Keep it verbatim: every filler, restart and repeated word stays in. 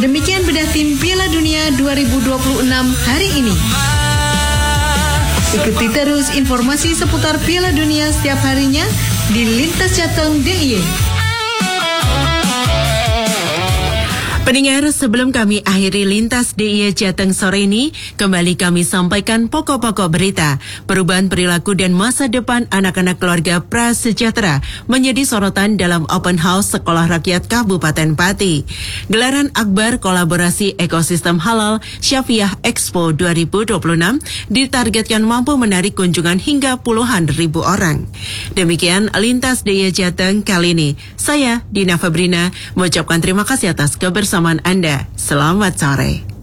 Demikian bedah tim Piala Dunia dua ribu dua puluh enam hari ini. Ikuti terus informasi seputar Piala Dunia setiap harinya di Lintas Jateng D I Y. Pendengar, sebelum kami akhiri Lintas D I Y Jateng sore ini, kembali kami sampaikan pokok-pokok berita. Perubahan perilaku dan masa depan anak-anak keluarga prasejahtera menjadi sorotan dalam Open House Sekolah Rakyat Kabupaten Pati. Gelaran akbar kolaborasi ekosistem halal Syafiah Expo dua ribu dua puluh enam ditargetkan mampu menarik kunjungan hingga puluhan ribu orang. Demikian Lintas D I Y Jateng kali ini. Saya, Dina Fabrina, mengucapkan terima kasih atas kebersamaan Anda. Selamat sore.